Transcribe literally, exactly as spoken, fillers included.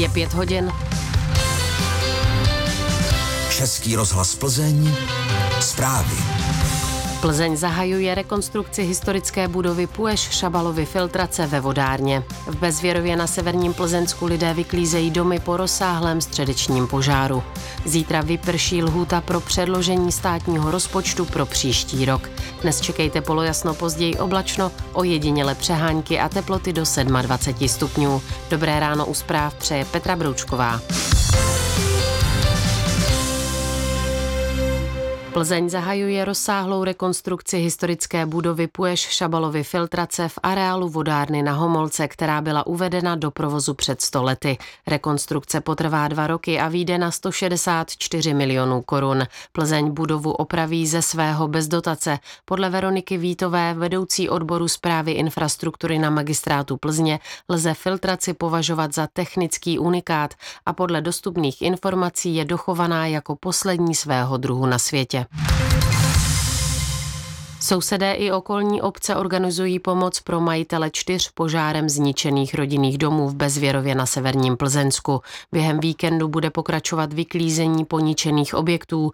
Je pět hodin. Český rozhlas Plzeň. Zprávy. Plzeň zahajuje rekonstrukci historické budovy Půješ Šabalovy filtrace ve vodárně. V Bezvěrově na severním Plzeňsku lidé vyklízejí domy po rozsáhlém středečním požáru. Zítra vyprší lhůta pro předložení státního rozpočtu pro příští rok. Dnes čekejte polojasno, později oblačno, ojediněle přehánky a teploty do dvacet sedm stupňů. Dobré ráno u zpráv přeje Petra Broučková. Plzeň zahajuje rozsáhlou rekonstrukci historické budovy Půješ Šabalovy filtrace v areálu vodárny na Homolce, která byla uvedena do provozu před sto lety. Rekonstrukce potrvá dva roky a vyjde na sto šedesát čtyři milionů korun. Plzeň budovu opraví ze svého bez dotace. Podle Veroniky Vítové, vedoucí odboru správy infrastruktury na magistrátu Plzně, lze filtraci považovat za technický unikát a podle dostupných informací je dochovaná jako poslední svého druhu na světě. Sousedé i okolní obce organizují pomoc pro majitele čtyř požárem zničených rodinných domů v Bezvěrově na severním Plzeňsku. Během víkendu bude pokračovat vyklízení poničených objektů.